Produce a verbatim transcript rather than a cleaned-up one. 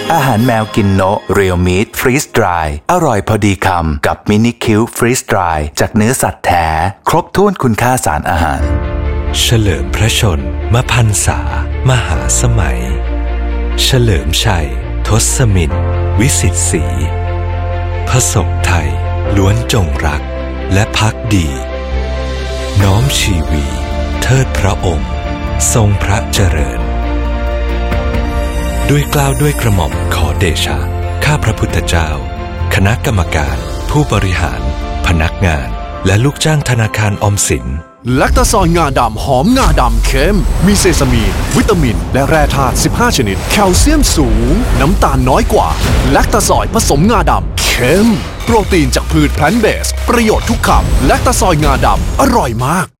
อาหารแมวกินโนะเรียลมีทฟรีสดรายอร่อยพอดีคำกับมินิคิวฟรีสดรายจากเนื้อสัตว์แท้ครบถ้วนคุณค่าสารอาหารเฉลิมพระชนมพรรษามหาสมัยเฉลิมชัยทศมินวิสิทธิศรีพระศกไทยล้วนจงรักและภักดีน้อมชีวีเทิดพระองค์ทรงพระเจริญด้วยกล้าวด้วยกระหม่อมขอเดชะข้าพระพุทธเจ้าคณะกรรมการผู้บริหารพนักงานและลูกจ้างธนาคารออมสินแลคตาซอยงาดำหอมงาดำเค็มมีเซซามีนวิตามินและแร่ธาตุสิบห้าชนิดแคลเซียมสูงน้ำตาลน้อยกว่าแลคตาซอยผสมงาดำเค็มโปรตีนจากพืชแพลนต์เบสประโยชน์ทุกคำแลคตาซอยงาดำอร่อยมาก